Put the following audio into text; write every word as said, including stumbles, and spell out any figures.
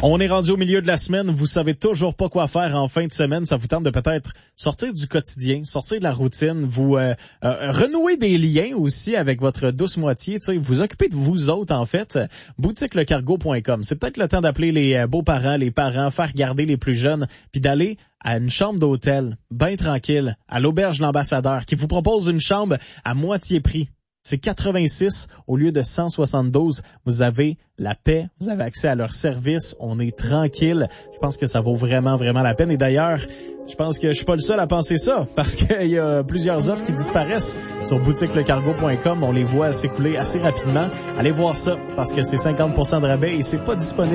On est rendu au milieu de la semaine, vous savez toujours pas quoi faire en fin de semaine, ça vous tente de peut-être sortir du quotidien, sortir de la routine, vous euh, euh, renouer des liens aussi avec votre douce moitié, tu sais, vous occuper de vous autres en fait. boutique le cargo point com, c'est peut-être le temps d'appeler les beaux-parents, les parents, faire garder les plus jeunes, puis d'aller à une chambre d'hôtel, bien tranquille, à l'auberge L'Ambassadeur, qui vous propose une chambre à moitié prix. C'est quatre-vingt-six au lieu de cent soixante-douze. Vous avez la paix, vous avez accès à leur service, on est tranquille. Je pense que ça vaut vraiment, vraiment la peine. Et d'ailleurs, je pense que je suis pas le seul à penser ça, parce qu'il y a plusieurs offres qui disparaissent sur boutique le cargo point com. On les voit s'écouler assez rapidement. Allez voir ça, parce que c'est cinquante pour cent de rabais et c'est pas disponible.